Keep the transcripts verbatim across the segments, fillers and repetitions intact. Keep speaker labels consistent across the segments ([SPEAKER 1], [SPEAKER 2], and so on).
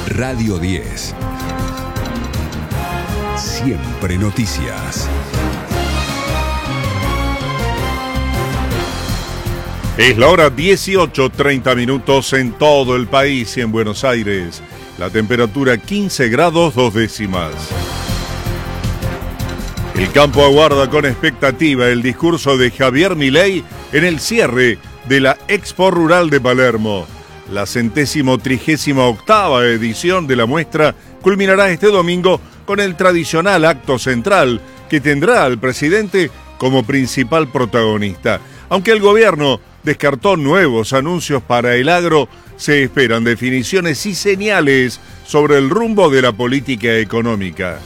[SPEAKER 1] Radio diez. Siempre noticias.
[SPEAKER 2] Es la hora dieciocho, treinta minutos en todo el país y en Buenos Aires. La temperatura quince grados dos décimas. El campo aguarda con expectativa el discurso de Javier Milei en el cierre de la Expo Rural de Palermo. La centésimo trigésima octava edición de la muestra culminará este domingo con el tradicional acto central que tendrá al presidente como principal protagonista. Aunque el gobierno descartó nuevos anuncios para el agro, se esperan definiciones y señales sobre el rumbo de la política económica.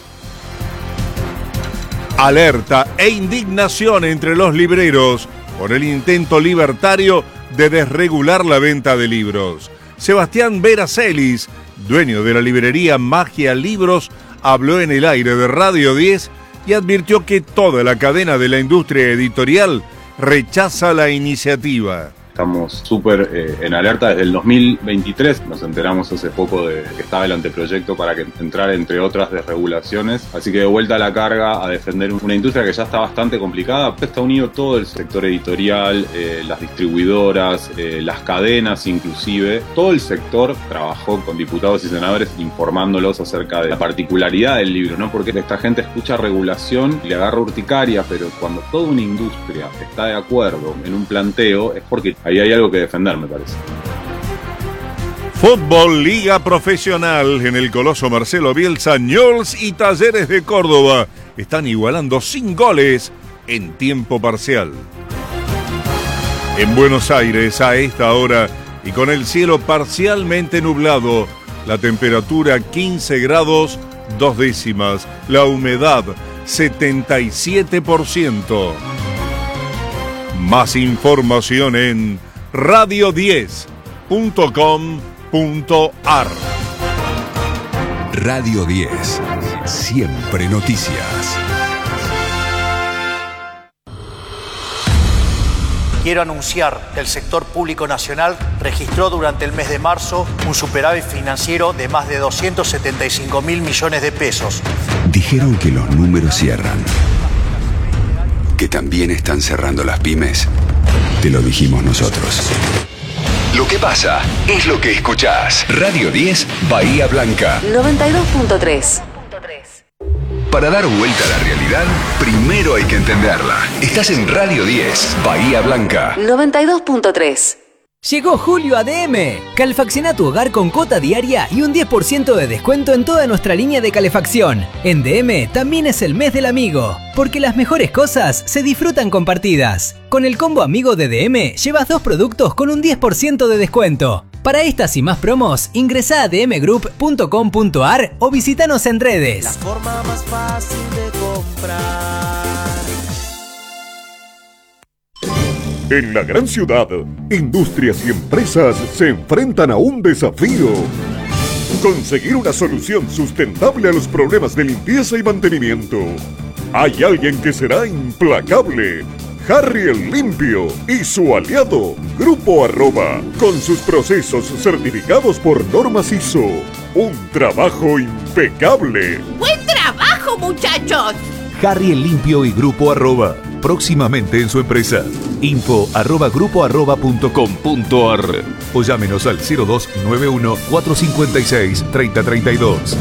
[SPEAKER 2] Alerta e indignación entre los libreros por el intento libertario de desregular la venta de libros. Sebastián Veracelis, dueño de la librería Magia Libros, habló en el aire de Radio diez y advirtió que toda la cadena de la industria editorial rechaza la iniciativa.
[SPEAKER 3] Estamos súper eh, en alerta. Desde el dos mil veintitrés nos enteramos hace poco de que estaba el anteproyecto para que entrara, entre otras, desregulaciones. Así que de vuelta a la carga a defender una industria que ya está bastante complicada. Está unido todo el sector editorial, eh, las distribuidoras, eh, las cadenas inclusive. Todo el sector trabajó con diputados y senadores informándolos acerca de la particularidad del libro, ¿no? Porque esta gente escucha regulación y le agarra urticaria, pero cuando toda una industria está de acuerdo en un planteo es porque ahí hay algo que defender, me parece.
[SPEAKER 2] Fútbol Liga Profesional. En el Coloso Marcelo Bielsa, Newell's y Talleres de Córdoba están igualando sin goles en tiempo parcial. En Buenos Aires, a esta hora y con el cielo parcialmente nublado, la temperatura quince grados dos décimas, la humedad setenta y siete por ciento. Más información en radio diez punto com punto ar.
[SPEAKER 1] Radio diez. Siempre noticias.
[SPEAKER 4] Quiero anunciar que el sector público nacional registró durante el mes de marzo un superávit financiero de más de doscientos setenta y cinco mil millones de pesos.
[SPEAKER 1] Dijeron que los números cierran. Que también están cerrando las pymes. Te lo dijimos nosotros. Lo que pasa es lo que escuchás. Radio diez, Bahía Blanca.
[SPEAKER 5] noventa y dos punto tres.
[SPEAKER 1] Para dar vuelta a la realidad, primero hay que entenderla. Estás en Radio diez, Bahía Blanca.
[SPEAKER 5] noventa y dos punto tres.
[SPEAKER 6] Llegó julio a D M. Calefacciona tu hogar con cuota diaria y un diez por ciento de descuento en toda nuestra línea de calefacción. En D M también es el mes del amigo, porque las mejores cosas se disfrutan compartidas. Con el combo amigo de D M llevas dos productos con un diez por ciento de descuento. Para estas y más promos, ingresá a d m group punto com punto ar o visitanos en redes.
[SPEAKER 7] La forma más fácil de comprar.
[SPEAKER 8] En la gran ciudad, industrias y empresas se enfrentan a un desafío. Conseguir una solución sustentable a los problemas de limpieza y mantenimiento. Hay alguien que será implacable. Harry el Limpio y su aliado, Grupo Arroba, con sus procesos certificados por normas I S O. Un trabajo impecable.
[SPEAKER 9] ¡Buen trabajo, muchachos!
[SPEAKER 10] Harry el Limpio y Grupo Arroba, próximamente en su empresa. Info arroba grupo arroba punto com punto ar o llámenos al cero dos nueve uno cuatro cinco seis tres cero tres dos.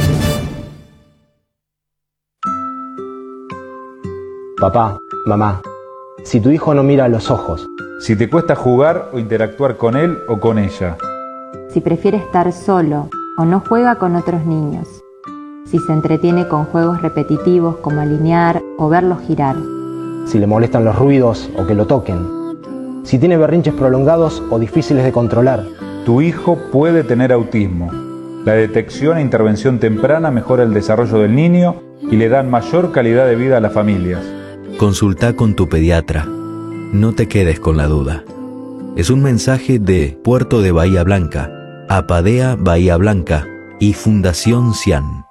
[SPEAKER 11] Papá, mamá, si tu hijo no mira a los ojos,
[SPEAKER 12] si te cuesta jugar o interactuar con él o con ella,
[SPEAKER 13] si prefiere estar solo o no juega con otros niños, si se entretiene con juegos repetitivos como alinear o verlos girar,
[SPEAKER 11] si le molestan los ruidos o que lo toquen, si tiene berrinches prolongados o difíciles de controlar.
[SPEAKER 12] Tu hijo puede tener autismo. La detección e intervención temprana mejora el desarrollo del niño y le dan mayor calidad de vida a las familias.
[SPEAKER 14] Consulta con tu pediatra. No te quedes con la duda. Es un mensaje de Puerto de Bahía Blanca, APADEA Bahía Blanca y Fundación Cian.